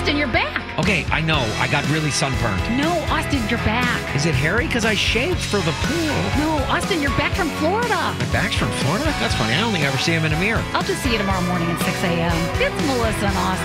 Austin, you're back. Okay, I know. I got really sunburned. No, Austin, you're back. Is it hairy? Because I shaved for the pool. No, Austin, you're back from Florida. My back's from Florida? That's funny. I don't think I ever see him in a mirror. I'll just see you tomorrow morning at 6 a.m. It's Melissa and Austin.